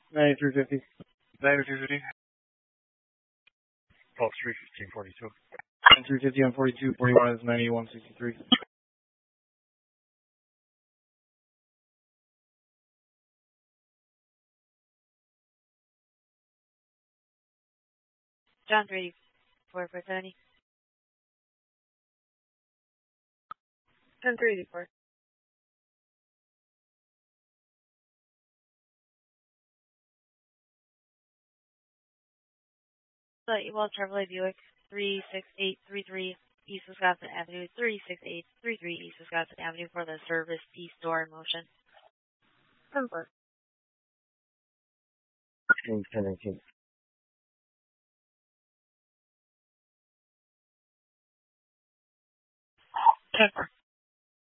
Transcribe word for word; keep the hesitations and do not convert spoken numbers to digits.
ninety-three fifty. ninety-three fifty. Oh, three fifteen forty-two. ninety-three fifty on forty-two. forty-one is ninety-one sixty-three. John three eighty-four for seventy. ten three eighty-four. So Ewald Chevrolet Buick three six eight three three East Wisconsin Avenue, three six eight three three East Wisconsin Avenue for the service East door in motion. Confirm. ten nineteen. Confirm.